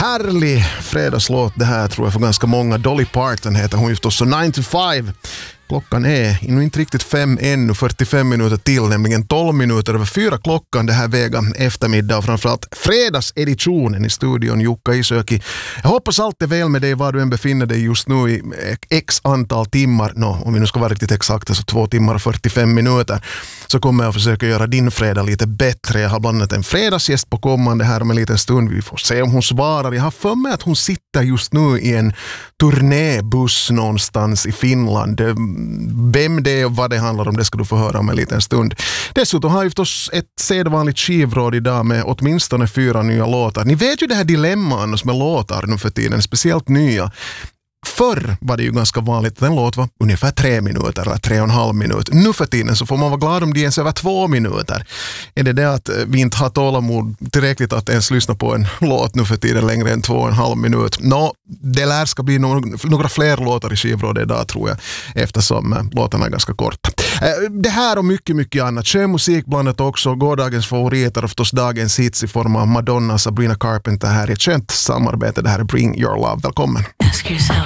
Härlig fredagslåt det här tror jag för ganska många. Dolly Parton heter hon just också. 9 to 5. Klockan är inte riktigt 5 ännu, 45 minuter till, nämligen 12 minuter över 4 klockan det här vega eftermiddag och framförallt fredagseditionen i studion Jukka Isöki. Jag hoppas allt är väl med dig var du än befinner dig just nu i x antal timmar, om vi nu ska vara riktigt exakta så 2 timmar och 45 minuter, så kommer jag att försöka göra din fredag lite bättre. Jag har bland annat en fredagsgäst på kommande här om en liten stund. Vi får se om hon svarar. Jag har för mig att hon sitter just nu i en turnébuss någonstans i Finland. Vem det är och vad det handlar om, det ska du få höra om en liten stund. Dessutom har vi förstås ett sedvanligt skivråd idag med åtminstone 4 nya låtar. Ni vet ju det här dilemmat med låtar nu för tiden, speciellt nya. Förr var det ju ganska vanligt att en låt var ungefär 3 minuter eller 3,5 minuter. Nu för tiden så får man vara glad om det ens över 2 minuter. Är det att vi inte har tålamod tillräckligt att ens lyssna på en låt nu för tiden längre än 2,5 minut? Det lär ska bli några fler låtar i skivrådet idag tror jag, eftersom låtarna är ganska korta. Det här och mycket, mycket annat. Musik blandat också. Gårdagens favoriter och förstås dagens hits i form av Madonna, Sabrina Carpenter här i ett skönt samarbete. Det här är Bring Your Love. Välkommen!